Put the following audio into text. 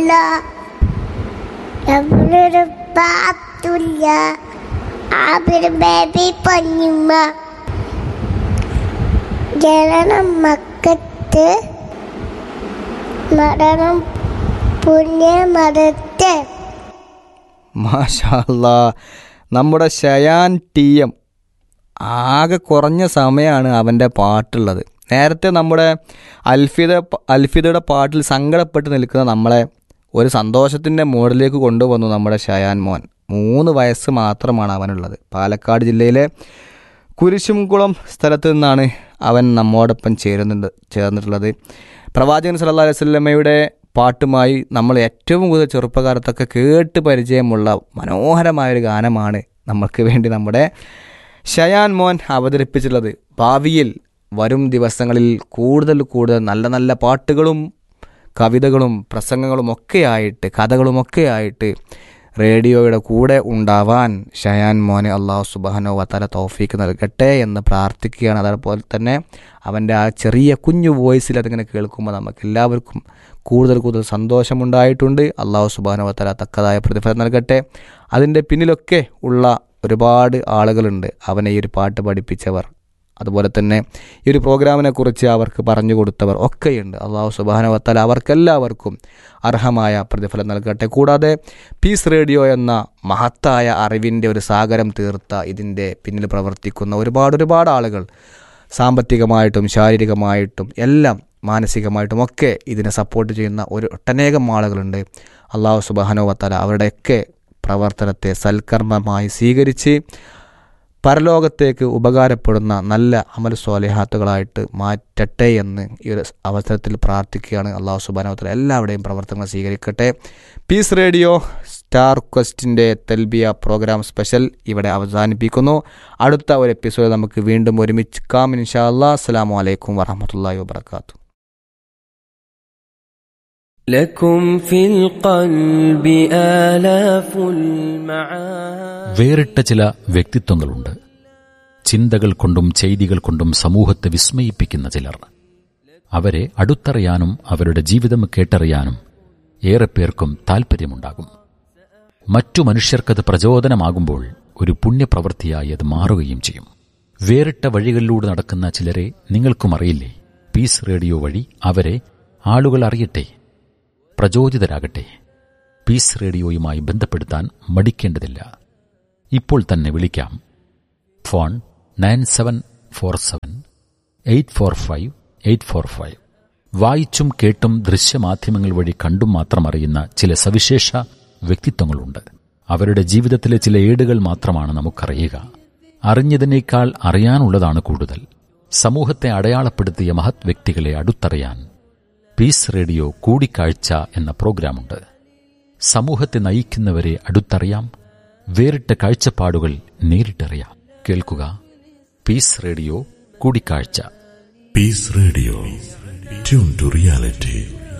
ജനനം മക്കത്ത്, മരണം പുണ്യമരത്ത്. മാഷാ അല്ലാ, നമ്മുടെ ഷയാൻ ടി എം ആകെ കുറഞ്ഞ സമയമാണ് അവൻ്റെ പാട്ടുള്ളത്. നേരത്തെ നമ്മുടെ അൽഫിദയുടെ പാട്ടിൽ സങ്കടപ്പെട്ട് നിൽക്കുന്ന നമ്മളെ ഒരു സന്തോഷത്തിൻ്റെ മോഡിലേക്ക് കൊണ്ടുവന്നു നമ്മുടെ ഷയാൻ മോൻ. 3 വയസ്സ് മാത്രമാണ് അവനുള്ളത്. പാലക്കാട് ജില്ലയിലെ കുരിശുംകുളം സ്ഥലത്ത് നിന്നാണ് അവൻ നമ്മോടൊപ്പം ചേർന്നിട്ടുള്ളത്. പ്രവാചകൻ സല്ലല്ലാഹു അലൈഹി വസല്ലമയുടെ പാട്ടുമായി നമ്മൾ ഏറ്റവും കൂടുതൽ ചെറുപ്പകാലത്തൊക്കെ കേട്ട് പരിചയമുള്ള മനോഹരമായൊരു ഗാനമാണ് നമ്മൾക്ക് വേണ്ടി നമ്മുടെ ഷയാൻ മോൻ അവതരിപ്പിച്ചിട്ടുള്ളത്. ഭാവിയിൽ വരും ദിവസങ്ങളിൽ കൂടുതൽ നല്ല നല്ല പാട്ടുകളും കവിതകളും പ്രസംഗങ്ങളും ഒക്കെയായിട്ട് കഥകളുമൊക്കെയായിട്ട് റേഡിയോയുടെ കൂടെ ഉണ്ടാവാൻ ഷയാൻ മോനെ അല്ലാഹു സുബ്ഹാനഹു വ തആല തൗഫീക്ക് നൽകട്ടെ എന്ന് പ്രാർത്ഥിക്കുകയാണ്. അതുപോലെ തന്നെ അവൻ്റെ ആ ചെറിയ കുഞ്ഞു വോയിസിൽ അതിങ്ങനെ കേൾക്കുമ്പോൾ നമുക്ക് എല്ലാവർക്കും കൂടുതൽ സന്തോഷമുണ്ടായിട്ടുണ്ട്. അല്ലാഹു സുബ്ഹാനഹു വ തആല തക്കതായ പ്രതിഫലം നൽകട്ടെ. അതിൻ്റെ പിന്നിലൊക്കെ ഉള്ള ഒരുപാട് ആളുകളുണ്ട്. അവനെ ഈ ഒരു പാട്ട് പഠിപ്പിച്ചവർ, അതുപോലെ തന്നെ ഈ ഒരു പ്രോഗ്രാമിനെക്കുറിച്ച് അവർക്ക് പറഞ്ഞു കൊടുത്തവർ ഒക്കെയുണ്ട്. അല്ലാഹു സുബ്ഹാനഹു വ തആല അവർക്കെല്ലാവർക്കും അർഹമായ പ്രതിഫലം നൽകട്ടെ. കൂടാതെ പീസ് റേഡിയോ എന്ന മഹത്തായ അറിവിൻ്റെ ഒരു സാഗരം തീർത്ത ഇതിൻ്റെ പിന്നിൽ പ്രവർത്തിക്കുന്ന ഒരുപാട് ആളുകൾ, സാമ്പത്തികമായിട്ടും ശാരീരികമായിട്ടും എല്ലാം മാനസികമായിട്ടും ഒക്കെ ഇതിനെ സപ്പോർട്ട് ചെയ്യുന്ന ഒട്ടനേകം ആളുകളുണ്ട്. അല്ലാഹു സുബ്ഹാനഹു വ തആല അവരുടെയൊക്കെ പ്രവർത്തനത്തെ സൽക്കർമ്മമായി സ്വീകരിച്ച് പരലോകത്തേക്ക് ഉപകാരപ്പെടുന്ന നല്ല അമൽ സ്വാലിഹാത്തുകളായിട്ട് മാറ്റട്ടെ എന്ന് ഈ ഒരു അവസരത്തിൽ പ്രാർത്ഥിക്കുകയാണ്. അല്ലാഹു സുബ്ഹാനഹു വ തആല എല്ലാവരുടെയും പ്രവർത്തനങ്ങൾ സ്വീകരിക്കട്ടെ. Piece radio star ക്വസ്റ്റിൻ്റെ തൽബിയ programme special ഇവിടെ അവസാനിപ്പിക്കുന്നു. അടുത്ത ഒരു എപ്പിസോഡ് നമുക്ക് വീണ്ടും ഒരുമിക്കാം ഇൻഷാ അല്ലാഹ്. അസ്സലാമു അലൈക്കും വറഹ്മത്തുള്ളാഹി വബറകാതുഹു. لكم في القلب آلاف المعاني. വേറിട്ട ചില വ്യക്തിത്വങ്ങളുണ്ട്. ചിന്തകൾ കൊണ്ടും ചെയ്തികൾ കൊണ്ടും സമൂഹത്തെ വിസ്മയിപ്പിക്കുന്ന ചിലർ. അവരെ അടുത്തറിയാനും അവരുടെ ജീവിതം കേട്ടറിയാനും ഏറെ പേർക്കും താൽപ്പര്യമുണ്ടാകും. മറ്റു മനുഷ്യർക്കത് പ്രചോദനമാകുമ്പോൾ ഒരു പുണ്യപ്രവൃത്തിയായി അത് മാറുകയും ചെയ്യും. വേറിട്ട വഴികളിലൂടെ നടക്കുന്ന ചിലരെ നിങ്ങൾക്കും അറിയില്ലേ? പീസ് റേഡിയോ വഴി അവരെ ആളുകൾ അറിയട്ടെ, പ്രചോദിതരാകട്ടെ. പീസ് റേഡിയോയുമായി ബന്ധപ്പെടുത്താൻ മടിക്കേണ്ടതില്ല. ഇപ്പോൾ തന്നെ വിളിക്കാം. ഫോൺ 9747845845. വായിച്ചും കേട്ടും ദൃശ്യമാധ്യമങ്ങൾ വഴി കണ്ടും മാത്രം അറിയുന്ന ചില സവിശേഷ വ്യക്തിത്വങ്ങളുണ്ട്. അവരുടെ ജീവിതത്തിലെ ചില ഏടുകൾ മാത്രമാണ് നമുക്കറിയുക. അറിഞ്ഞതിനേക്കാൾ അറിയാനുള്ളതാണ് കൂടുതൽ. സമൂഹത്തെ അടയാളപ്പെടുത്തിയ മഹത് വ്യക്തികളെ അടുത്തറിയാൻ പീസ് റേഡിയോ കൂടിക്കാഴ്ച എന്ന പ്രോഗ്രാമുണ്ട്. സമൂഹത്തെ നയിക്കുന്നവരെ അടുത്തറിയാം, വേറിട്ട കാഴ്ചപ്പാടുകൾ നേരിട്ടറിയാം. കേൾക്കുക പീസ് റേഡിയോ കൂടിക്കാഴ്ച. Piece radio, tune to reality.